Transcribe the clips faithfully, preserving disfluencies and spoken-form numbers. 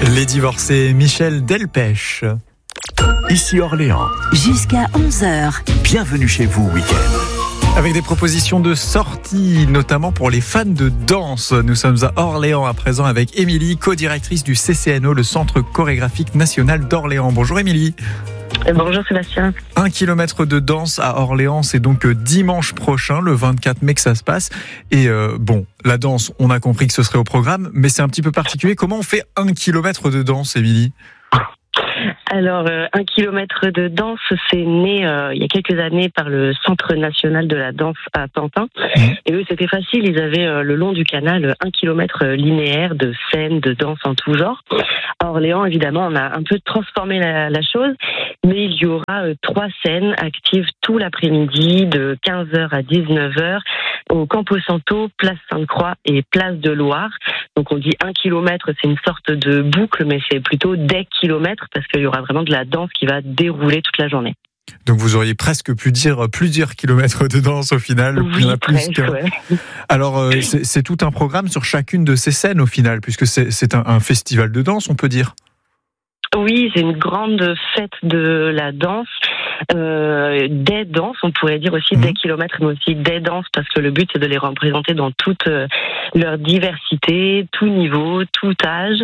Les divorcés, Michel Delpech. Ici Orléans. Jusqu'à onze heures. Bienvenue chez vous, week-end. Avec des propositions de sortie, notamment pour les fans de danse. Nous sommes à Orléans à présent avec Émilie, co-directrice du C C N O, le Centre chorégraphique national d'Orléans. Bonjour Émilie. Bonjour Sébastien. Un kilomètre de danse à Orléans, c'est donc dimanche prochain, le vingt-quatre mai que ça se passe. Et euh, bon, la danse, on a compris que ce serait au programme, mais c'est un petit peu particulier. Comment on fait un kilomètre de danse, Émilie ? Alors, euh, un kilomètre de danse, c'est né euh, il y a quelques années par le Centre national de la danse à Pantin. Et eux, c'était facile, ils avaient euh, le long du canal un kilomètre linéaire de scènes, de danse en tout genre. À Orléans, évidemment, on a un peu transformé la, la chose, mais il y aura euh, trois scènes actives tout l'après-midi, de quinze heures à dix-neuf heures, au Campo Santo, place Sainte-Croix et place de Loire. Donc on dit un kilomètre, c'est une sorte de boucle, mais c'est plutôt des kilomètres, parce qu'il y aura vraiment de la danse qui va dérouler toute la journée. Donc vous auriez presque pu dire plusieurs kilomètres de danse au final. Oui, il y en a plus presque, qu'un. ouais. Alors euh, c'est, c'est tout un programme sur chacune de ces scènes au final, puisque c'est, c'est un, un festival de danse, on peut dire. Oui, c'est une grande fête de la danse, euh, des danses, on pourrait dire aussi mmh. des kilomètres, mais aussi des danses, parce que le but c'est de les représenter dans toute euh, leur diversité, tout niveau, tout âge.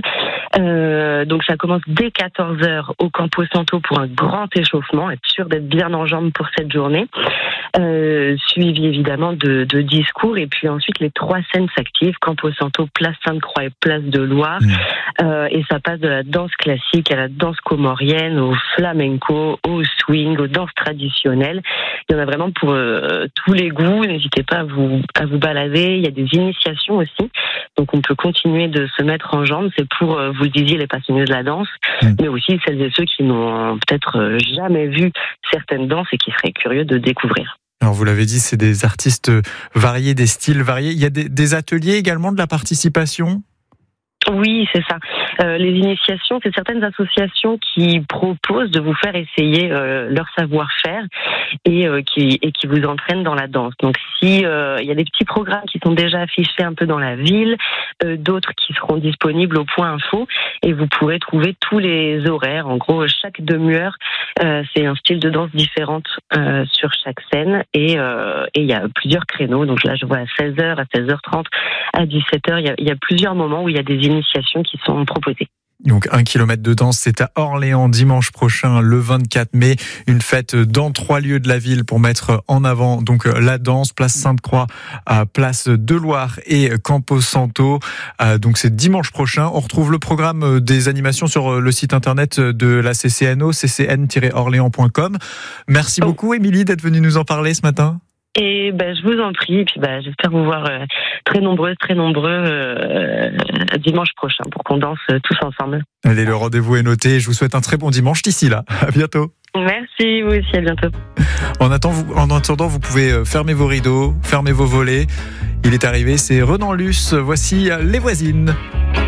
Euh, donc ça commence dès quatorze heures au Campo Santo pour un grand échauffement, être sûr d'être bien en jambes pour cette journée, euh, suivi évidemment de, de discours, et puis ensuite les trois scènes s'activent, Campo Santo, place Sainte-Croix et place de Loire, mmh. euh, et ça passe de la danse classique à la danse comorienne, au flamenco, au swing, aux danses traditionnelles. Il y en a vraiment pour euh, tous les goûts. N'hésitez pas à vous, à vous balader. Il y a des initiations aussi. Donc on peut continuer de se mettre en jambes. C'est pour, euh, vous le disiez, les passionnés de la danse, mmh. mais aussi celles et ceux qui n'ont peut-être jamais vu certaines danses et qui seraient curieux de découvrir. Alors vous l'avez dit, c'est des artistes variés, des styles variés. Il y a des, des ateliers également, de la participation ? Oui, c'est ça. Euh, les initiations, c'est certaines associations qui proposent de vous faire essayer euh, leur savoir-faire et euh, qui et qui vous entraînent dans la danse. Donc, si euh, il y a des petits programmes qui sont déjà affichés un peu dans la ville, euh, d'autres qui seront disponibles au Point Info, et vous pourrez trouver tous les horaires. En gros, chaque demi-heure, euh, c'est un style de danse différente euh, sur chaque scène, et euh, et il y a plusieurs créneaux. Donc là, je vois à seize heures, à seize heures trente, à dix-sept heures. Il y a, il y a plusieurs moments où il y a des initiations qui sont proposées. Donc un kilomètre de danse, c'est à Orléans dimanche prochain, le vingt-quatre mai, une fête dans trois lieux de la ville pour mettre en avant donc la danse, place Sainte-Croix, à place de Loire et Campo Santo. Donc c'est dimanche prochain. On retrouve le programme des animations sur le site internet de la C C N O, c c n tiret orléans point com. Merci oh. beaucoup Émilie d'être venue nous en parler ce matin. Et ben, je vous en prie, et puis ben, j'espère vous voir euh, très nombreuses, très nombreux euh, dimanche prochain pour qu'on danse euh, tous ensemble. Allez, le rendez-vous est noté. Je vous souhaite un très bon dimanche d'ici là. À bientôt. Merci, vous aussi, à bientôt. En attendant, vous, en attendant, vous pouvez fermer vos rideaux, fermer vos volets. Il est arrivé, c'est Renan Luce. Voici Les Voisines.